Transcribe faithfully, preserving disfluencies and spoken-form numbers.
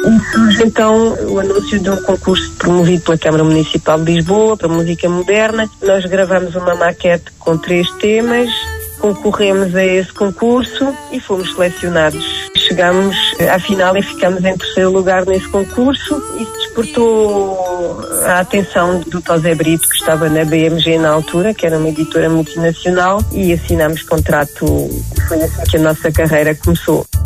E surge então o anúncio de um concurso promovido pela Câmara Municipal de Lisboa para música moderna. Nós gravamos uma maquete com três temas, concorremos a esse concurso e fomos selecionados. Chegámos à final e ficamos em terceiro lugar nesse concurso. Isso despertou a atenção do Tosé Brito, que estava na B M G na altura, que era uma editora multinacional, e assinámos contrato. Foi assim que a nossa carreira começou.